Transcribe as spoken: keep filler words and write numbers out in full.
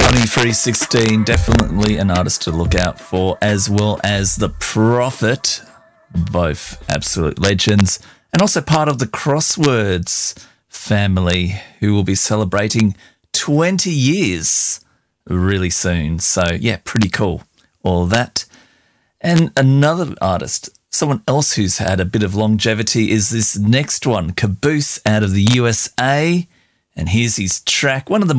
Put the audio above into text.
twenty-three sixteen, definitely an artist to look out for, as well as The Prophet, both absolute legends, and also part of the Crosswords family, who will be celebrating twenty years really soon. So, yeah, pretty cool, all that. And another artist, someone else who's had a bit of longevity, is this next one, Caboose out of the U S A. And here's his track, one of the